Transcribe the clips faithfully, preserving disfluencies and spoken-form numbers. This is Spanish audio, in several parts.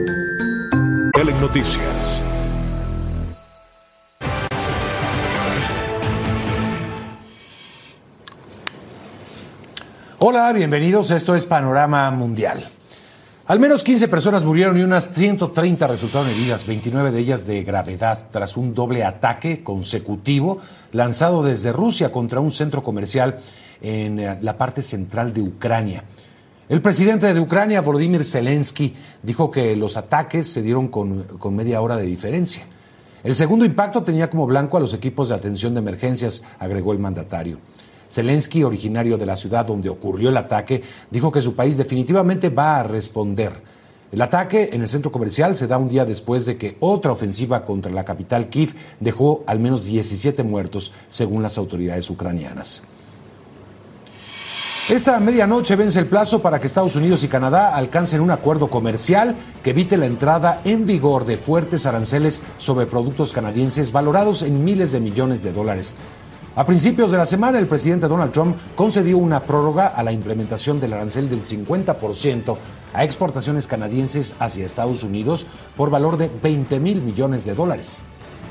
Telenoticias. Hola, bienvenidos. Esto es Panorama Mundial. Al menos quince personas murieron y unas ciento treinta resultaron heridas, veintinueve de ellas de gravedad, tras un doble ataque consecutivo lanzado desde Rusia contra un centro comercial en la parte central de Ucrania. El presidente de Ucrania, Volodymyr Zelensky, dijo que los ataques se dieron con, con media hora de diferencia. El segundo impacto tenía como blanco a los equipos de atención de emergencias, agregó el mandatario. Zelensky, originario de la ciudad donde ocurrió el ataque, dijo que su país definitivamente va a responder. El ataque en el centro comercial se da un día después de que otra ofensiva contra la capital Kiev dejó al menos diecisiete muertos, según las autoridades ucranianas. Esta medianoche vence el plazo para que Estados Unidos y Canadá alcancen un acuerdo comercial que evite la entrada en vigor de fuertes aranceles sobre productos canadienses valorados en miles de millones de dólares. A principios de la semana, el presidente Donald Trump concedió una prórroga a la implementación del arancel del cincuenta por ciento a exportaciones canadienses hacia Estados Unidos por valor de veinte mil millones de dólares.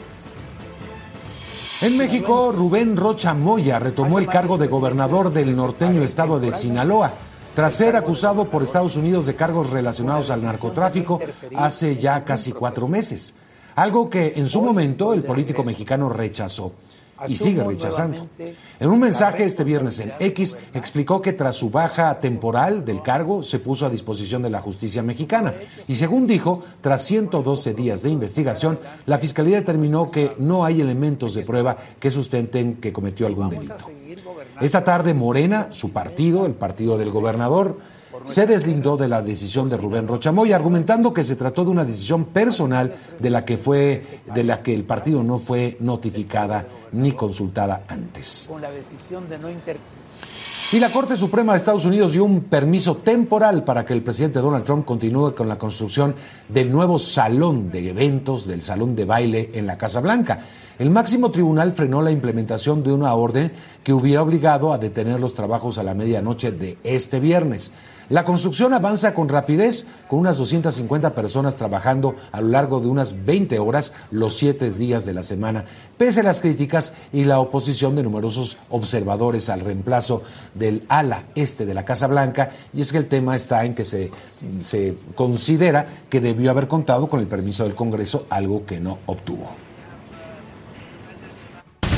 En México, Rubén Rocha Moya retomó el cargo de gobernador del norteño estado de Sinaloa, tras ser acusado por Estados Unidos de cargos relacionados al narcotráfico hace ya casi cuatro meses, algo que en su momento el político mexicano rechazó y sigue rechazando. En un mensaje este viernes en X explicó que tras su baja temporal del cargo se puso a disposición de la justicia mexicana y, según dijo, tras ciento doce días de investigación, la fiscalía determinó que no hay elementos de prueba que sustenten que cometió algún delito. Esta tarde Morena, su partido, el partido del gobernador, se deslindó de la decisión de Rubén Rocha Moya, argumentando que se trató de una decisión personal de la que fue, de la que el partido no fue notificada ni consultada antes. Con la decisión de no inter... Y la Corte Suprema de Estados Unidos dio un permiso temporal para que el presidente Donald Trump continúe con la construcción del nuevo salón de eventos, del salón de baile en la Casa Blanca. El máximo tribunal frenó la implementación de una orden que hubiera obligado a detener los trabajos a la medianoche de este viernes. La construcción avanza con rapidez, con unas doscientas cincuenta personas trabajando a lo largo de unas veinte horas los siete días de la semana, pese a las críticas y la oposición de numerosos observadores al reemplazo del ala este de la Casa Blanca, y es que el tema está en que se, se considera que debió haber contado con el permiso del Congreso, algo que no obtuvo.